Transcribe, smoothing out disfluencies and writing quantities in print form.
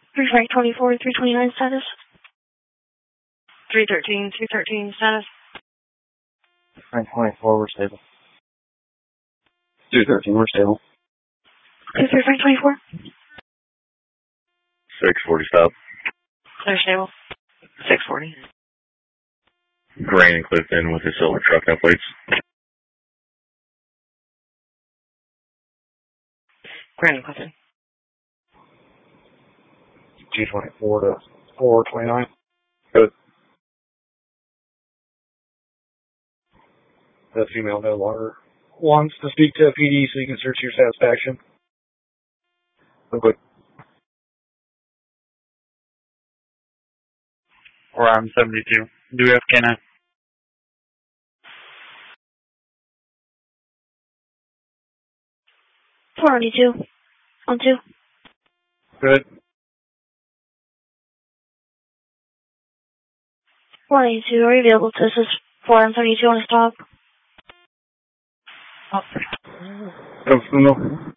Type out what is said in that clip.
3 Frank 24, 329 status. 313, 313 status. Frank 24, we're stable. 213, we're stable. 2 Frank 24. 640 stop. They're stable. 640. Grain and Clifton with the silver truck, no plates. Grand Clifton. G24 to 429. Good. The female no longer wants to speak to a PD, so you can search your satisfaction. Okay. Or I'm 72. Do we have K9? $492. On 2. Good. 492, are you available to assist 472 on a stop? Go,